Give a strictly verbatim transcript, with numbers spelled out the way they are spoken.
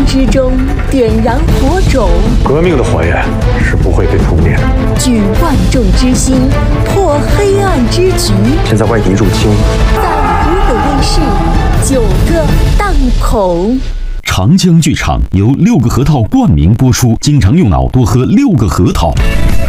之中点燃火种， 革命的火焰是不会被扑灭的。 举万众之心，破黑暗之局。 现在外敌入侵， 在湖北卫视九个档口。 长江剧场由六个核桃冠名播出，经常用脑多喝六个核桃。